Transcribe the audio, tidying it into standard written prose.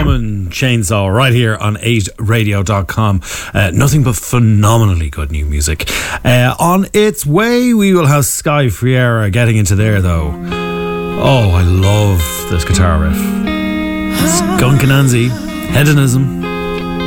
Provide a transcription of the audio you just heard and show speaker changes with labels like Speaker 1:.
Speaker 1: Roman Chainsaw right here on 8radio.com. Nothing but phenomenally good new music. On its way, we will have Sky Friera getting into there, though. Oh, I love this guitar riff. Skunk Anansi, Hedonism.